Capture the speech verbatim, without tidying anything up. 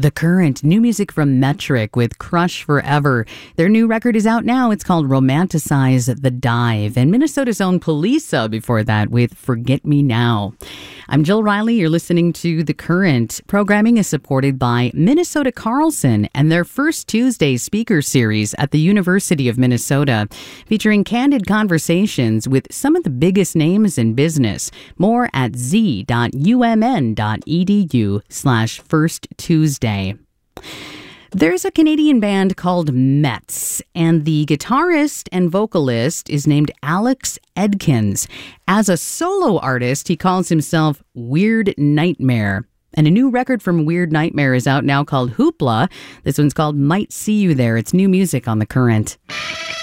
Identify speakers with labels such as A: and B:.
A: The Current, new music from Metric with Crush Forever. Their new record is out now. It's called Romanticize the Dive. And Minnesota's own Poliça before that with Forget Me Now. I'm Jill Riley. You're listening to The Current. Programming is supported by Minnesota Carlson and their First Tuesday speaker series at the University of Minnesota, featuring candid conversations with some of the biggest names in business. More at z.umn.edu slash First Tuesday. There's a Canadian band called Metz, and the guitarist and vocalist is named Alex Edkins. As a solo artist, he calls himself Weird Nightmare. And a new record from Weird Nightmare is out now called Hoopla. This one's called Might See You There. It's new music on The Current.